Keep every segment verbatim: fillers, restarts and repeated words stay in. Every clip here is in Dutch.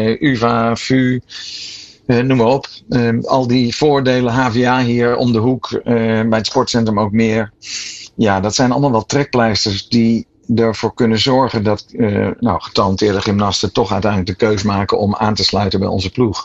uh, U vA, V U, uh, noem maar op. Uh, al die voordelen, H V A hier om de hoek, uh, bij het sportcentrum ook meer. Ja, dat zijn allemaal wel trekpleisters die ervoor kunnen zorgen dat uh, nou, getalenteerde gymnasten toch uiteindelijk de keus maken om aan te sluiten bij onze ploeg.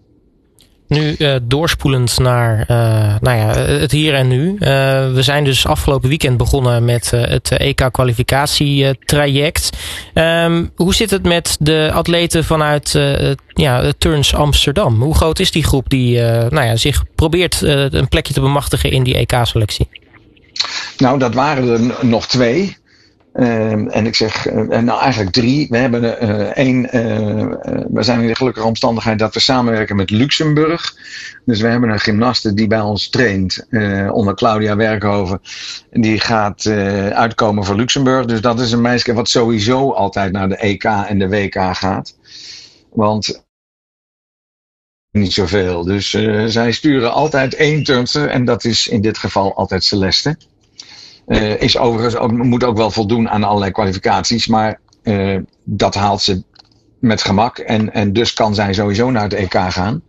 Nu uh, doorspoelend naar uh, nou ja, het hier en nu. Uh, we zijn dus afgelopen weekend begonnen met uh, het E K-kwalificatietraject. Um, hoe zit het met de atleten vanuit uh, ja, Turns Amsterdam? Hoe groot is die groep die uh, nou ja, zich probeert uh, een plekje te bemachtigen in die E K-selectie? Nou, dat waren er nog twee. Uh, en ik zeg, uh, nou eigenlijk drie. We hebben uh, één, uh, uh, we zijn in de gelukkige omstandigheid dat we samenwerken met Luxemburg. Dus we hebben een gymnaste die bij ons traint, uh, onder Claudia Werkhoven. Die gaat uh, uitkomen voor Luxemburg. Dus dat is een meisje wat sowieso altijd naar de E K en de W K gaat. Want niet zoveel. Dus uh, zij sturen altijd één turnster en dat is in dit geval altijd Celeste. Uh, is overigens ook, moet ook wel voldoen aan allerlei kwalificaties, maar uh, dat haalt ze met gemak en, en dus kan zij sowieso naar het E K gaan.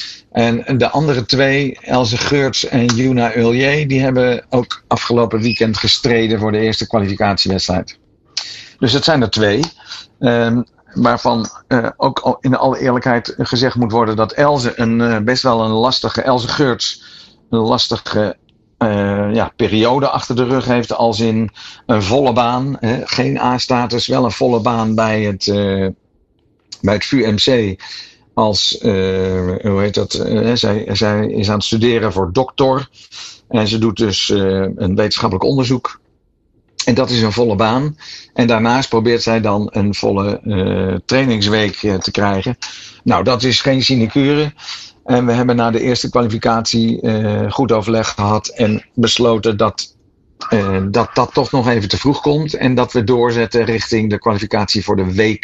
En de andere twee, Else Geurts en Juna Ullier, die hebben ook afgelopen weekend gestreden voor de eerste kwalificatiewedstrijd. Dus het zijn er twee, um, waarvan uh, ook in alle eerlijkheid gezegd moet worden dat Else een, uh, best wel een lastige, Else Geurts, een lastige Uh, ja, periode achter de rug heeft, als in een volle baan. Hè, geen A-status, wel een volle baan bij het, uh, bij het V U M C. Als, uh, hoe heet dat? Uh, zij, zij is aan het studeren voor doctor. En ze doet dus uh, een wetenschappelijk onderzoek. En dat is een volle baan. En daarnaast probeert zij dan een volle uh, trainingsweek uh, te krijgen. Nou, dat is geen sinecure. En we hebben na de eerste kwalificatie uh, goed overleg gehad en besloten dat, uh, dat dat toch nog even te vroeg komt. En dat we doorzetten richting de kwalificatie voor de W K.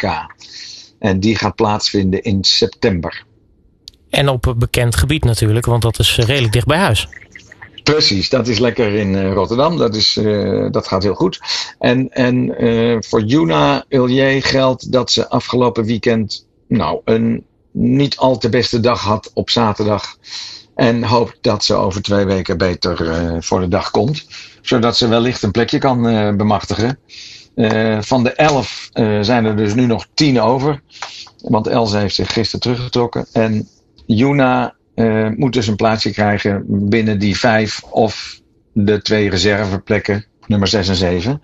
En die gaat plaatsvinden in september. En op bekend gebied natuurlijk, want dat is redelijk dicht bij huis. Precies, dat is lekker in uh, Rotterdam. Dat, is, uh, dat gaat heel goed. En, en uh, voor Juna Ullier geldt dat ze afgelopen weekend nou een niet al te beste dag had op zaterdag. En hoopt dat ze over twee weken beter uh, voor de dag komt. Zodat ze wellicht een plekje kan uh, bemachtigen. Uh, van de elf uh, zijn er dus nu nog tien over. Want Else heeft zich gisteren teruggetrokken. En Juna uh, moet dus een plaatsje krijgen binnen die vijf of de twee reserveplekken, nummer zes en zeven.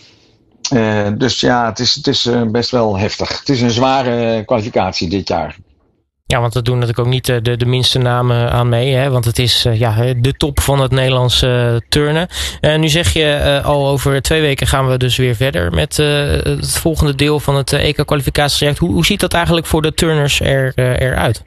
Uh, dus ja, het is, het is uh, best wel heftig. Het is een zware kwalificatie dit jaar. Ja, want dat doen natuurlijk ook niet de, de minste namen aan mee. Hè? Want het is uh, ja, de top van het Nederlandse uh, turnen. Uh, nu zeg je uh, al over twee weken gaan we dus weer verder met uh, het volgende deel van het uh, E K-kwalificatietraject. Hoe, hoe ziet dat eigenlijk voor de turners er, uh, eruit?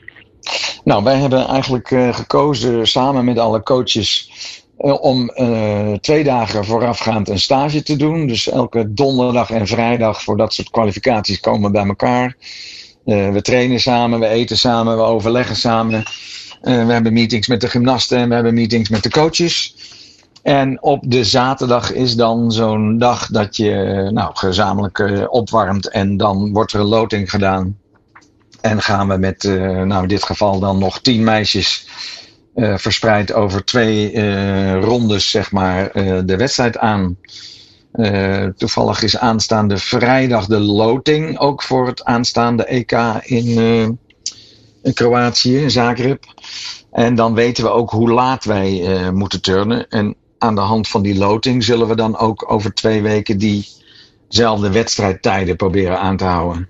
Nou, wij hebben eigenlijk uh, gekozen samen met alle coaches uh, om uh, twee dagen voorafgaand een stage te doen. Dus elke donderdag en vrijdag voor dat soort kwalificaties komen we bij elkaar. Uh, we trainen samen, we eten samen, we overleggen samen. Uh, we hebben meetings met de gymnasten en we hebben meetings met de coaches. En op de zaterdag is dan zo'n dag dat je nou, gezamenlijk uh, opwarmt en dan wordt er een loting gedaan. En gaan we met, uh, nou in dit geval dan nog tien meisjes uh, verspreid over twee uh, rondes zeg maar uh, de wedstrijd aan. Uh, toevallig is aanstaande vrijdag de loting ook voor het aanstaande E K in, uh, in Kroatië, in Zagreb. En dan weten we ook hoe laat wij uh, moeten turnen. En aan de hand van die loting zullen we dan ook over twee weken diezelfde wedstrijdtijden proberen aan te houden.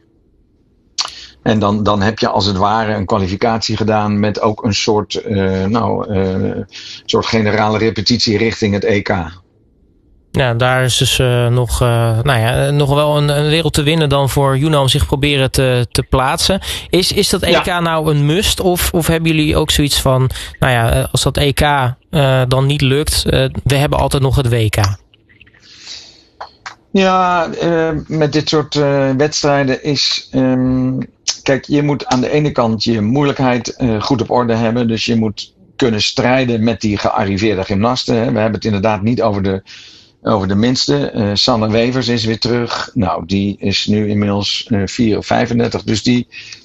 En dan, dan heb je als het ware een kwalificatie gedaan met ook een soort, uh, nou, uh, soort generale repetitie richting het E K. Ja, daar is dus uh, nog, uh, nou ja, nog wel een, een wereld te winnen dan voor Juna om zich proberen te, te plaatsen. Is, is dat E K ja. nou een must? Of, of hebben jullie ook zoiets van, nou ja, als dat E K uh, dan niet lukt, uh, we hebben altijd nog het W K? Ja, uh, met dit soort uh, wedstrijden is... Um, kijk, je moet aan de ene kant je moeilijkheid uh, goed op orde hebben. Dus je moet kunnen strijden met die gearriveerde gymnasten. Hè. We hebben het inderdaad niet over de... Over de minste, uh, Sanne Wevers is weer terug. Nou, die is nu inmiddels uh, vier of vijfendertig. Dus die